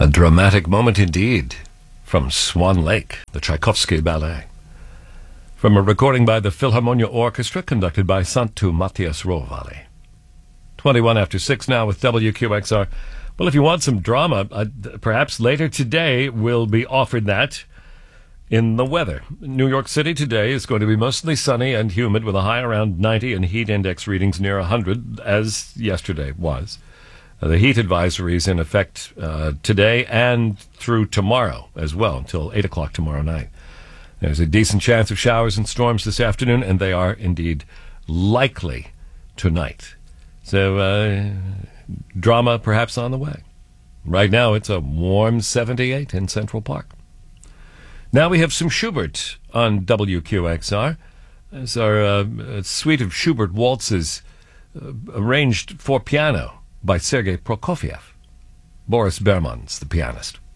A dramatic moment indeed from Swan Lake, the Tchaikovsky Ballet. From a recording by the Philharmonia Orchestra conducted by Santu Matthias Rovali. 21 after 6 now with WQXR. Well, if you want some drama, perhaps later today we'll be offered that in the weather. New York City today is going to be mostly sunny and humid with a high around 90 and heat index readings near 100, as yesterday was. The heat advisory is in effect today and through tomorrow as well, until 8 o'clock tomorrow night. There's a decent chance of showers and storms this afternoon, and they are indeed likely tonight. So, drama perhaps on the way. Right now, it's a warm 78 in Central Park. Now we have some Schubert on WQXR. There's our suite of Schubert waltzes arranged for piano by Sergei Prokofiev. Boris Berman's the pianist.